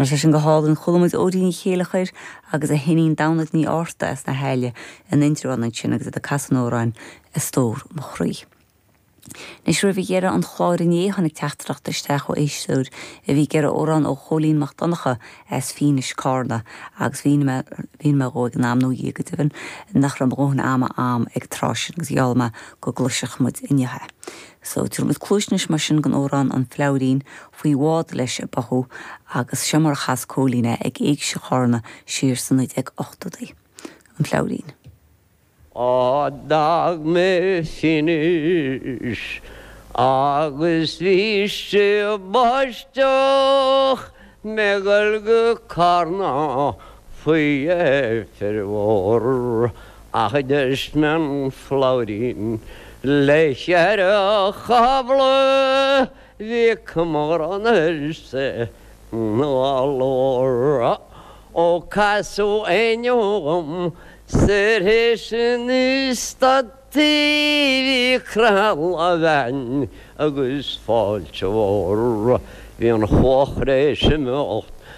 Mar sin go hálann chulamid ódaí chéile chuir agus a hinín danad ní ásta as na heile an intrúan sin agus a casanóráin is tór mo chruí. Nes ru bhí ggéire an chláir inéhannig teachtracht isteach ó éisteúr a bhí ggéire órán ó cholín machtannacha as fínis cárna agus bhín me róig an amnú díagatifin nach ram róhan ama am ag trásin agus ialma go gluiseach mud inethe. So tuair mud clúisnis mar sin gan órán an flaurín faoi bhád leis a bathú agus siomar chas cólíne ag éag se chárna siir sanid ag 8 an flaurín. Dag me finis agus víse baisteach megal go carna faoi ferhór ach dus men flaurín leis a chabla vi cymor an yrse nalor o casw enjom Ser hesyn ystadti fi cral a fen agus fáilte vor vi an chwachre sem